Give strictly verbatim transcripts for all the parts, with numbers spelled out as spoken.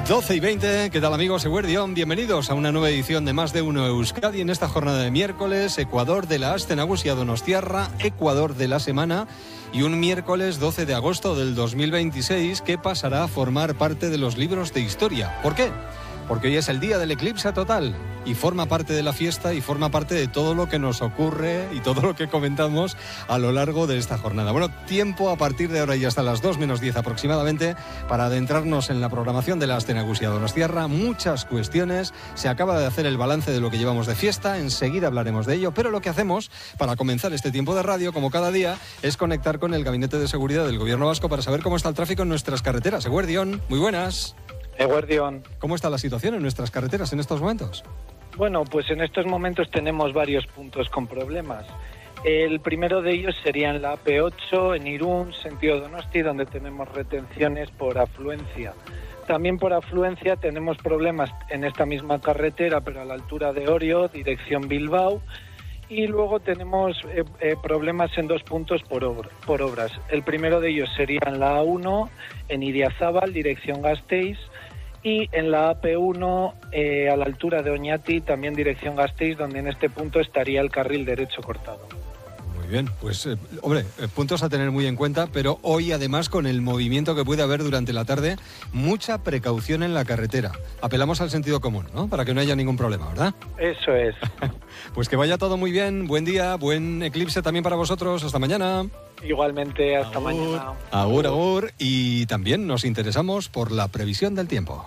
doce y veinte, ¿qué tal amigos? Eguerdión, bienvenidos a una nueva edición de Más de Uno Euskadi en esta jornada de miércoles, Ecuador de la Aste Nagusia Donostiarra, Ecuador de la semana y un miércoles doce de agosto del dos mil veintiséis que pasará a formar parte de los libros de historia. ¿Por qué? Porque hoy es el día del eclipse total y forma parte de la fiesta y forma parte de todo lo que nos ocurre y todo lo que comentamos a lo largo de esta jornada. Bueno, tiempo a partir de ahora y hasta las dos menos diez aproximadamente para adentrarnos en la programación de la Aste Nagusia Donostiarra. Muchas cuestiones, se acaba de hacer el balance de lo que llevamos de fiesta, enseguida hablaremos de ello, pero lo que hacemos para comenzar este tiempo de radio, como cada día, es conectar con el Gabinete de Seguridad del Gobierno Vasco para saber cómo está el tráfico en nuestras carreteras. Eguerdión, muy buenas. Eguerdión. ¿Cómo está la situación en nuestras carreteras en estos momentos? Bueno, pues en estos momentos tenemos varios puntos con problemas. El primero de ellos sería en la A P ocho, en Irún, sentido Donosti, donde tenemos retenciones por afluencia. También por afluencia tenemos problemas en esta misma carretera, pero a la altura de Orio, dirección Bilbao. Y luego tenemos eh, eh, problemas en dos puntos por, obra, por obras. El primero de ellos sería en la A uno, en Idiazábal, dirección Gasteiz, y en la A P uno, eh, a la altura de Oñati, también dirección Gasteiz, donde en este punto estaría el carril derecho cortado. Muy bien, pues, eh, hombre, eh, puntos a tener muy en cuenta, pero hoy además con el movimiento que puede haber durante la tarde, mucha precaución en la carretera. Apelamos al sentido común, ¿no? Para que no haya ningún problema, ¿verdad? Eso es. Pues que vaya todo muy bien, buen día, buen eclipse también para vosotros, hasta mañana. Igualmente, hasta agur, mañana. Agur, agur, y también nos interesamos por la previsión del tiempo.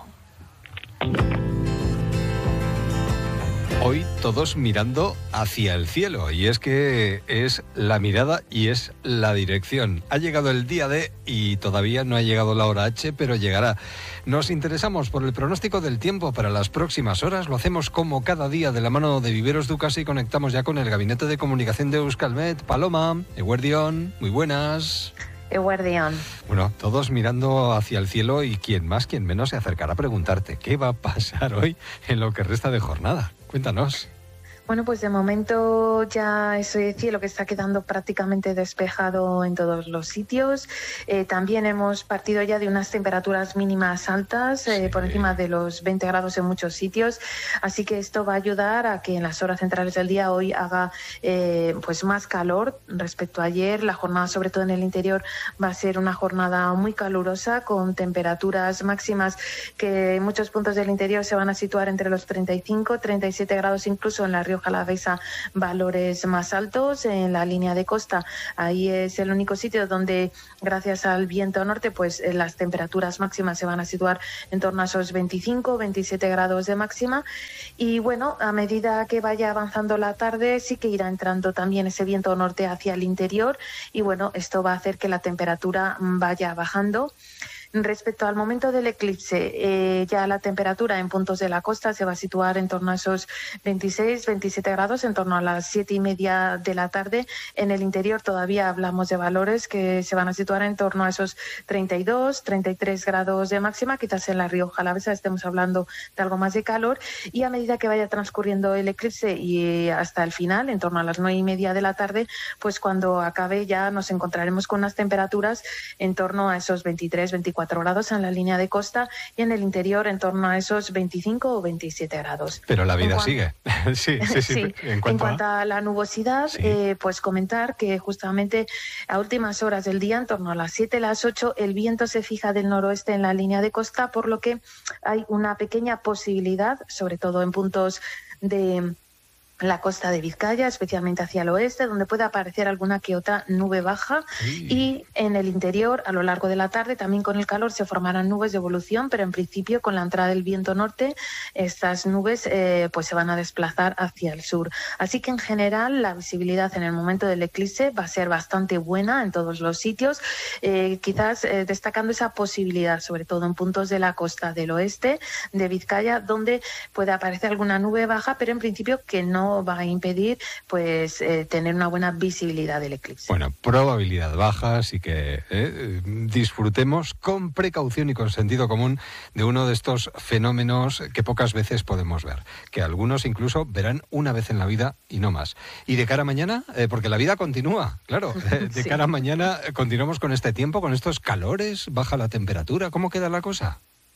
Hoy todos mirando hacia el cielo, y es que es la mirada y es la dirección. Ha llegado el día D y todavía no ha llegado la hora H, pero llegará. Nos interesamos por el pronóstico del tiempo para las próximas horas. Lo hacemos como cada día de la mano de Viveros Ducas y conectamos ya con el Gabinete de Comunicación de Euskalmet. Paloma, Eguerdión, muy buenas. Eguerdión. Bueno, todos mirando hacia el cielo y quien más, quien menos se acercará a preguntarte ¿qué va a pasar hoy en lo que resta de jornada? Cuéntanos. Bueno, pues de momento ya ese cielo que está quedando prácticamente despejado en todos los sitios. Eh, también hemos partido ya de unas temperaturas mínimas altas, eh, sí. por encima de los veinte grados en muchos sitios. Así que esto va a ayudar a que en las horas centrales del día hoy haga eh, pues más calor respecto a ayer. La jornada, sobre todo en el interior, va a ser una jornada muy calurosa con temperaturas máximas que en muchos puntos del interior se van a situar entre los treinta y cinco, treinta y siete grados, incluso en la Rioja Alavesa valores más altos. En la línea de costa, ahí es el único sitio donde gracias al viento norte pues las temperaturas máximas se van a situar en torno a esos veinticinco, veintisiete grados de máxima. Y bueno, a medida que vaya avanzando la tarde sí que irá entrando también ese viento norte hacia el interior y bueno, esto va a hacer que la temperatura vaya bajando. Respecto al momento del eclipse, eh, ya la temperatura en puntos de la costa se va a situar en torno a esos veintiséis, veintisiete grados, en torno a las siete y media de la tarde. En el interior todavía hablamos de valores que se van a situar en torno a esos treinta y dos, treinta y tres grados de máxima. Quizás en la Rioja Alavesa estemos hablando de algo más de calor. Y a medida que vaya transcurriendo el eclipse y hasta el final, en torno a las nueve y media de la tarde, pues cuando acabe ya nos encontraremos con unas temperaturas en torno a esos veintitrés, veinticuatro grados en la línea de costa y en el interior en torno a esos veinticinco o veintisiete grados. Pero la vida cuanto, sigue. sí, sí, sí. sí. En cuanto, en cuanto a... a la nubosidad, sí. eh, pues comentar que justamente a últimas horas del día, en torno a las siete, las ocho, el viento se fija del noroeste en la línea de costa, por lo que hay una pequeña posibilidad, sobre todo en puntos de la costa de Vizcaya, especialmente hacia el oeste, donde puede aparecer alguna que otra nube baja. Sí. Y en el interior, a lo largo de la tarde, también con el calor se formarán nubes de evolución, pero en principio con la entrada del viento norte, estas nubes eh, pues se van a desplazar hacia el sur. Así que en general la visibilidad en el momento del eclipse va a ser bastante buena en todos los sitios, eh, quizás eh, destacando esa posibilidad, sobre todo en puntos de la costa del oeste de Vizcaya, donde puede aparecer alguna nube baja, pero en principio que no va a impedir pues eh, tener una buena visibilidad del eclipse. Bueno, probabilidad baja, así que eh, disfrutemos con precaución y con sentido común de uno de estos fenómenos que pocas veces podemos ver, que algunos incluso verán una vez en la vida y no más. Y de cara a mañana, eh, porque la vida continúa, claro, eh, de sí. cara a mañana continuamos con este tiempo, con estos calores, baja la temperatura, ¿cómo queda la cosa?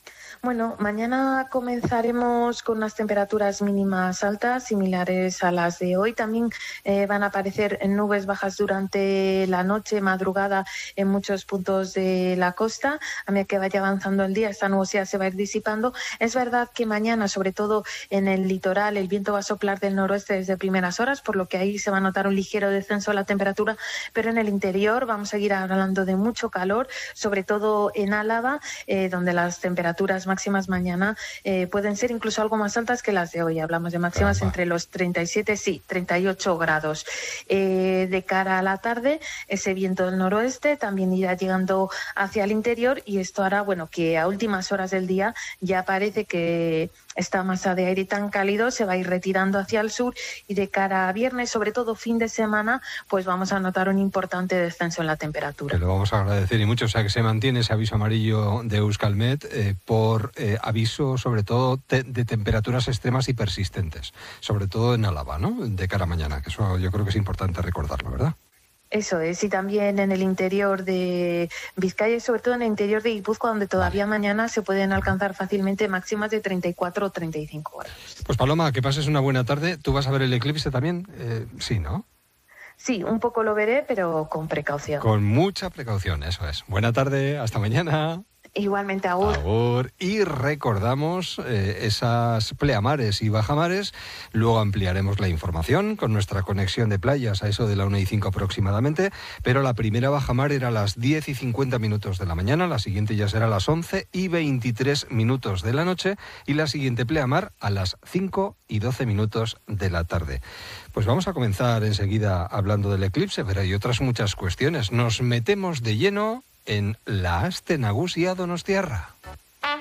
Bueno, mañana comenzaremos con unas temperaturas mínimas altas, similares a las de hoy. También eh, van a aparecer nubes bajas durante la noche, madrugada, en muchos puntos de la costa. A medida que vaya avanzando el día, esta nubosidad se va a ir disipando. Es verdad que mañana, sobre todo en el litoral, el viento va a soplar del noroeste desde primeras horas, por lo que ahí se va a notar un ligero descenso de la temperatura, pero en el interior vamos a seguir hablando de mucho calor, sobre todo en Álava, eh, donde las temperaturas máximas mañana eh, pueden ser incluso algo más altas que las de hoy. Hablamos de máximas Caramba. entre los treinta y siete, sí, treinta y ocho grados. Eh, de cara a la tarde, ese viento del noroeste también irá llegando hacia el interior y esto hará, bueno, que a últimas horas del día ya parece que esta masa de aire tan cálido se va a ir retirando hacia el sur y de cara a viernes, sobre todo fin de semana, pues vamos a notar un importante descenso en la temperatura. Que lo vamos a agradecer y mucho, o sea que se mantiene ese aviso amarillo de Euskalmet eh, por eh, aviso sobre todo te, de temperaturas extremas y persistentes, sobre todo en Álava, ¿no? De cara a mañana, que eso yo creo que es importante recordarlo, ¿verdad? Eso es, y también en el interior de Vizcaya y sobre todo en el interior de Guipúzcoa, donde todavía vale. mañana se pueden alcanzar fácilmente máximas de treinta y cuatro o treinta y cinco grados. Pues Paloma, que pases una buena tarde. ¿Tú vas a ver el eclipse también? Eh, sí, ¿no? Sí, un poco lo veré, pero con precaución. Con mucha precaución, eso es. Buena tarde, hasta mañana. Igualmente, agur. Agur. Y recordamos eh, esas pleamares y bajamares. Luego ampliaremos la información con nuestra conexión de playas a eso de la una y cinco aproximadamente. Pero la primera bajamar era a las diez y cincuenta minutos de la mañana. La siguiente ya será a las once y veintitrés minutos de la noche. Y la siguiente pleamar a las cinco y doce minutos de la tarde. Pues vamos a comenzar enseguida hablando del eclipse, pero hay otras muchas cuestiones. Nos metemos de lleno en la Aste Nagusia Donostiarra.